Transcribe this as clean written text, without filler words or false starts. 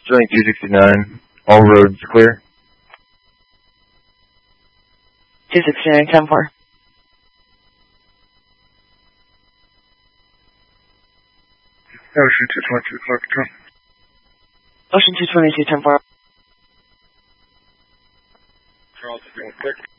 Sterling 269, all roads clear. 269, 10-4. Ocean 222, Clark Control. Ocean 222, 10-4. Charles, if you want quick.